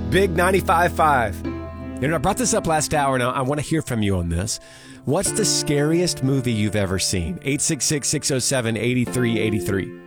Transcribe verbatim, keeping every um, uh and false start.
Big ninety-five point five. You know, I brought this up last hour, and I want to hear from you on this. What's the scariest movie you've ever seen? eight six six, six oh seven, eight three eight three.